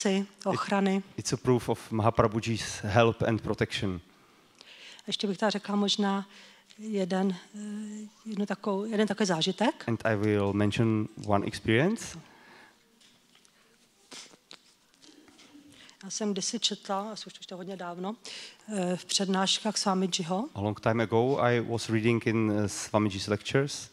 ochrany. It's a proof of Mahaprabhuji's help and protection. Ještě bych tady řekla možná jeden takový zážitek. And I will mention one experience. Já jsem kdysi četla, už to hodně dávno, v přednáškách Swamidžiho, A long time ago I was reading in Swamiji's lectures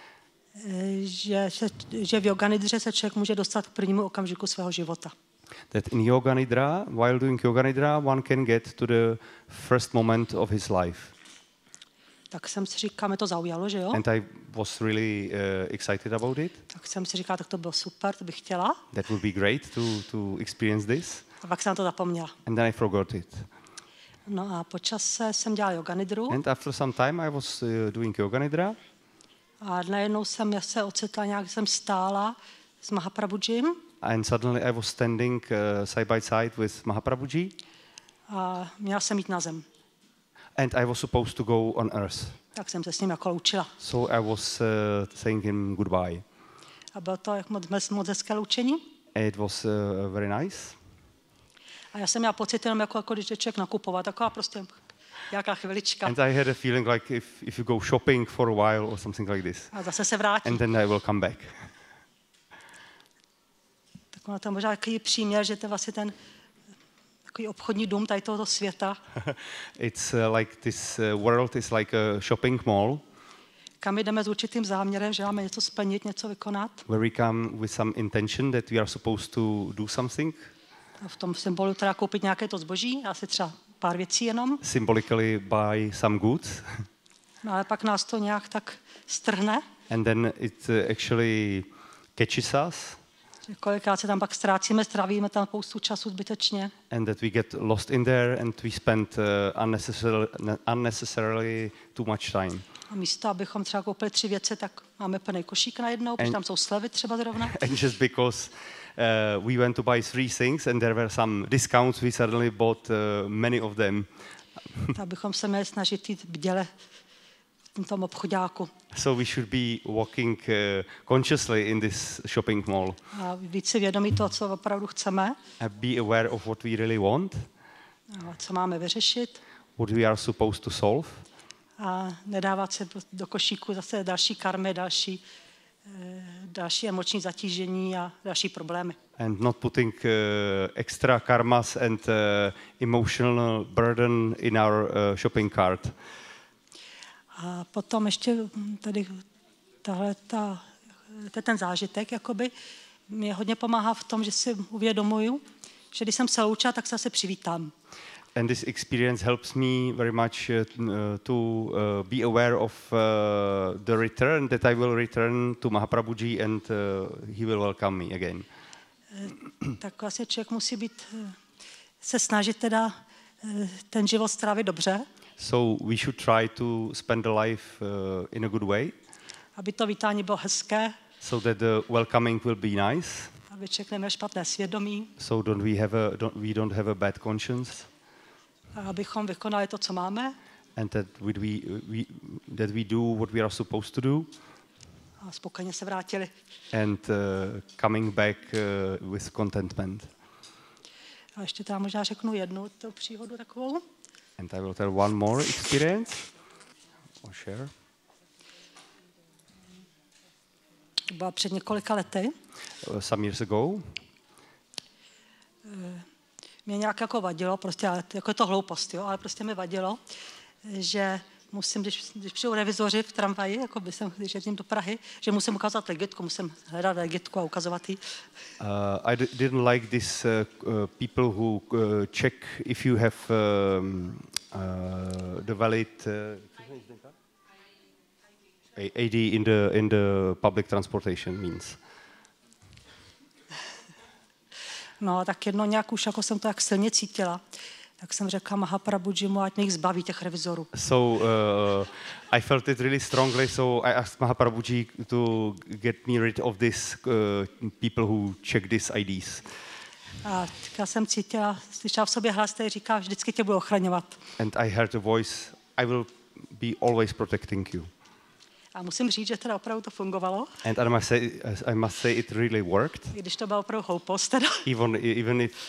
že v Yoganidře se člověk může dostat k prvnímu okamžiku svého života. that in Yoga Nidra, while doing Yoga Nidra, one can get to the first moment of his life. Tak jsem si říkala, mě to zaujalo, že jo? And I was really excited about it. Tak jsem si říkala, tak to bylo super, to bych chtěla. That would be great to experience this. A pak jsem na to zapomněla. And then I forgot it. No a po čase jsem dělala Yoganidru And after some time I was doing Yoga Nidra. a najednou jsem se ocitla, nějak jsem stála s Mahaprabhujim And suddenly I was standing side by side with Mahaprabhuji. a měla jsem jít na zem. And I was supposed to go on earth. Tak jsem se s ním jako loučila. So I was saying him goodbye. A bylo to jako moc hezké loučení. It was very nice. A já jsem měla pocit jenom jako když jde člověk nakupovat, taková prostě nějaká chvilička. And I had a feeling like if you go shopping for a while or something like this. A zase se vrátí. And then I will come back. Tak ono to je možná takový příměr, že to je vlastně ten takový obchodní dům tady tohoto světa, It's like this world is like a shopping mall kam jdeme s určitým záměrem, že máme něco splnit, něco vykonat. where we come with some intention that we are supposed to do something. A v tom symbolu teda koupit nějaké to zboží, asi třeba pár věcí jenom. Symbolically buy some goods. No ale pak nás to nějak tak strhne, And then it actually catches us. že kolikrát se tam pak ztrácíme, strávíme tam spoustu času zbytečně. And that we get lost in there and we spend unnecessarily too much time. A místo, abychom třeba koupili 3 věci, tak máme plný košík najednou, protože tam jsou slevy třeba zrovna. And just because we went to buy 3 things and there were some discounts, we suddenly bought many of them. Abychom se měli snažit jít bděle v tom obchodáku. So we should be walking consciously in this shopping mall. A víc si vědomí toho, co opravdu chceme, Be aware of what we really want, a co máme vyřešit what we are supposed to solve, a nedávat se do košíku zase další karmy, další emoční zatížení a další problémy. and not putting extra karmas and emotional burden in our shopping cart. A potom ještě tady ten zážitek jakoby mě hodně pomáhá v tom, že si uvědomuju, že když jsem se loučila, tak se zase přivítám. And this experience helps me very much to be aware of the return, that I will return to Mahaprabhuji and he will welcome me again. Tak vlastně člověk musí se snažit teda ten život strávit dobře, So we should try to spend the life in a good way, aby to vítání bylo hezké, so that the welcoming will be nice, aby člověk neměl špatné svědomí, so we don't have a bad conscience, a abychom vykonali to, co máme, and that we do what we are supposed to do, a spokojeně se vrátili. and coming back with contentment. A ještě tam možná řeknu jednu tu příhodu takovou. And I will tell one more experience or share. To byla před několika lety. Some years ago, Mě nějak jako vadilo, prostě, jako je to hloupost, jo, ale prostě mi vadilo, že musím, když přijdu revizoři v tramvaji, jako když jezdím do Prahy, že musím ukázat legitku, musím hledat legitku a ukazovat ji. I didn't like this people who check if you have the valid ID in the public transportation means. No tak jedno nějak už jako jsem to jak silně cítila, tak jsem řekla Mahaprabhujimu, ať mě jich zbaví těch revizorů. So I felt it really strongly, so I asked Mahaprabhuji to get me rid of this people who check these IDs. A já jsem slyšela v sobě hlas, který říká, vždycky tě budu ochraňovat. And I heard a voice, I will be always protecting you. A musím říct, že teda opravdu to fungovalo. And I must say it really worked. I když to byla opravdu hloupost teda. Even if